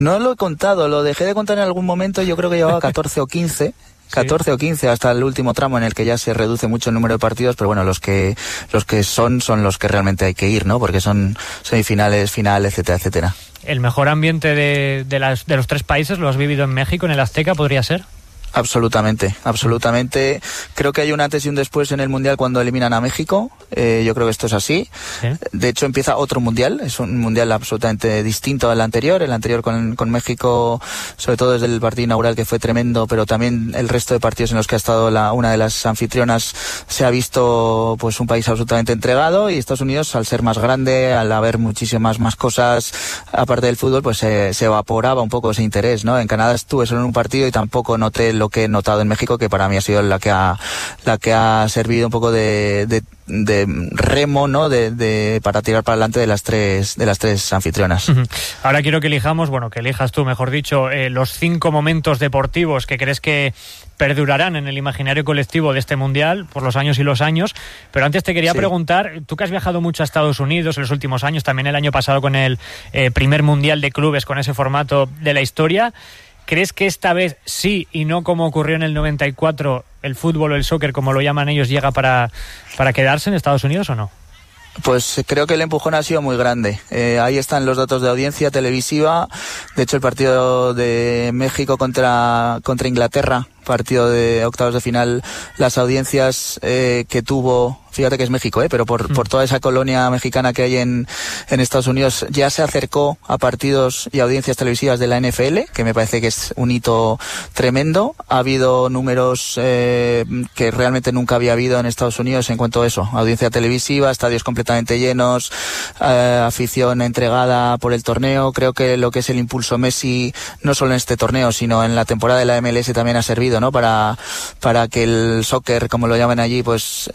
No lo he contado, lo dejé de contar en algún momento, yo creo que llevaba 14 o 15. 14 o 15 hasta el último tramo en el que ya se reduce mucho el número de partidos, pero bueno, los que son los que realmente hay que ir, ¿no? Porque son semifinales, finales, etcétera, etcétera. ¿El mejor ambiente de los tres países lo has vivido en México, en el Azteca, podría ser? Absolutamente. Creo que hay un antes y un después en el Mundial cuando eliminan a México. Yo creo que esto es así. ¿Sí? De hecho, empieza otro Mundial. Es un Mundial absolutamente distinto al anterior. El anterior con México, sobre todo desde el partido inaugural, que fue tremendo, pero también el resto de partidos en los que ha estado una de las anfitrionas, se ha visto pues un país absolutamente entregado, y Estados Unidos, al ser más grande, al haber muchísimas más cosas aparte del fútbol, pues se evaporaba un poco ese interés, ¿no? En Canadá estuve solo en un partido y tampoco noté lo que he notado en México, que para mí ha sido la que ha servido un poco de remo, ¿no? Para tirar para adelante de las tres anfitrionas. Uh-huh. Ahora quiero que elijas tú, mejor dicho, los 5 momentos deportivos que crees que perdurarán en el imaginario colectivo de este Mundial por los años y los años. Pero antes te quería preguntar, tú que has viajado mucho a Estados Unidos en los últimos años, también el año pasado con el primer Mundial de clubes con ese formato de la historia, ¿crees que esta vez sí, y no como ocurrió en el 94, el fútbol o el soccer, como lo llaman ellos, llega para quedarse en Estados Unidos o no? Pues creo que el empujón ha sido muy grande. Ahí están los datos de audiencia televisiva. De hecho, el partido de México contra Inglaterra, partido de octavos de final, las audiencias que tuvo, fíjate que es México, pero por toda esa colonia mexicana que hay en Estados Unidos, ya se acercó a partidos y audiencias televisivas de la NFL, que me parece que es un hito tremendo. Ha habido números que realmente nunca había habido en Estados Unidos en cuanto a eso, audiencia televisiva, estadios completamente llenos, afición entregada por el torneo. Creo que lo que es el impulso Messi, no solo en este torneo, sino en la temporada de la MLS, también ha servido, ¿no? Para que el soccer, como lo llaman allí, pues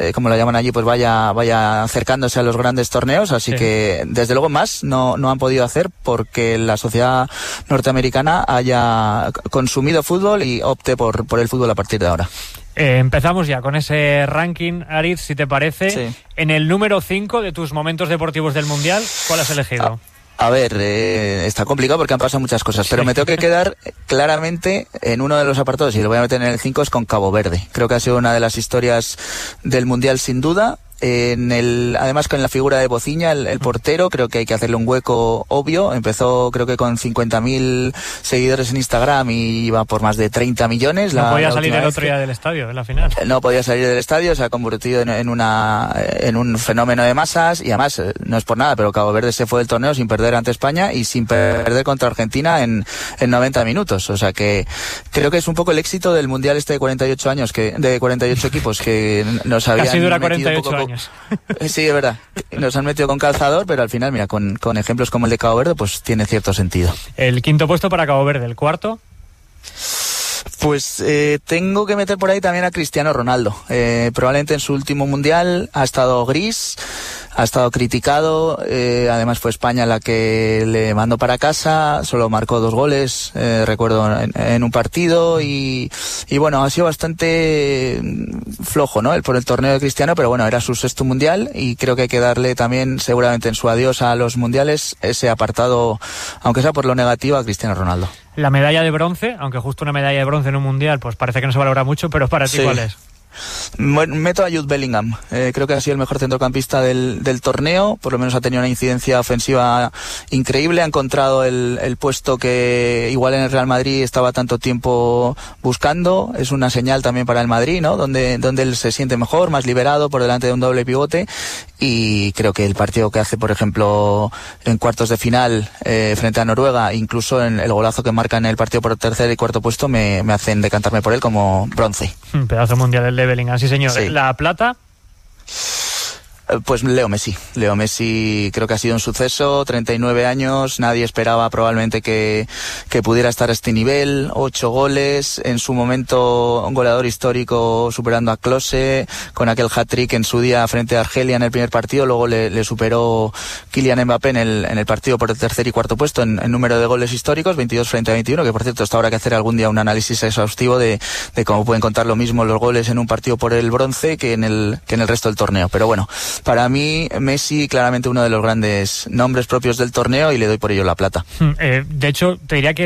vaya acercándose a los grandes torneos. Así que desde luego más no han podido hacer porque la sociedad norteamericana haya consumido fútbol y opte por el fútbol a partir de ahora. Empezamos ya con ese ranking, Aritz, si te parece. Sí. En el número 5 de tus momentos deportivos del Mundial, ¿cuál has elegido? A ver, está complicado porque han pasado muchas cosas, pero me tengo que quedar claramente en uno de los apartados, y lo voy a meter en el 5, es con Cabo Verde. Creo que ha sido una de las historias del Mundial sin duda. Además con la figura de Bociña, el portero, creo que hay que hacerle un hueco obvio. Empezó creo que con 50.000 seguidores en Instagram y iba por más de 30 millones. No podía salir el otro día del estadio, en la final. No podía salir del estadio, se ha convertido en un fenómeno de masas, y además, no es por nada, pero Cabo Verde se fue del torneo sin perder ante España y sin perder contra Argentina en 90 minutos. O sea que creo que es un poco el éxito del Mundial de 48 años, de 48 equipos que nos habían casi dura metido 48 años. Sí, es verdad. Nos han metido con calzador, pero al final, mira, con ejemplos como el de Cabo Verde, pues tiene cierto sentido. El 5.º puesto para Cabo Verde, ¿el 4.? Pues tengo que meter por ahí también a Cristiano Ronaldo. Probablemente en su último Mundial ha estado gris, ha estado criticado, además fue España la que le mandó para casa, solo marcó 2 goles, recuerdo, en un partido, y bueno, ha sido bastante flojo, ¿no? Por el torneo de Cristiano, pero bueno, era su 6º Mundial, y creo que hay que darle también, seguramente en su adiós a los Mundiales, ese apartado, aunque sea por lo negativo, a Cristiano Ronaldo. La medalla de bronce, aunque justo una medalla de bronce en un Mundial, pues parece que no se valora mucho, pero para ti, ¿cuál es? Meto a Jude Bellingham. Creo que ha sido el mejor centrocampista del torneo. Por lo menos ha tenido una incidencia ofensiva increíble. Ha encontrado el puesto que igual en el Real Madrid estaba tanto tiempo buscando. Es una señal también para el Madrid, ¿no? Donde él se siente mejor, más liberado, por delante de un doble pivote. Y creo que el partido que hace, por ejemplo, en cuartos de final frente a Noruega, incluso en el golazo que marca en el partido por 3er y 4.º puesto, me hacen decantarme por él como bronce. Pedazo mundial el de Bellingham, sí señor. Sí. ¿La plata? Pues Leo Messi creo que ha sido un suceso, 39 años, nadie esperaba probablemente que pudiera estar a este nivel, 8 goles, en su momento un goleador histórico superando a Klose, con aquel hat-trick en su día frente a Argelia en el primer partido, luego le superó Kylian Mbappé en el partido por el 3er y 4.º puesto en número de goles históricos, 22 frente a 21, que por cierto hasta habrá que hacer algún día un análisis exhaustivo de cómo pueden contar lo mismo los goles en un partido por el bronce que en el resto del torneo, pero bueno. para mí Messi claramente uno de los grandes nombres propios del torneo y le doy por ello la plata. De hecho, te diría que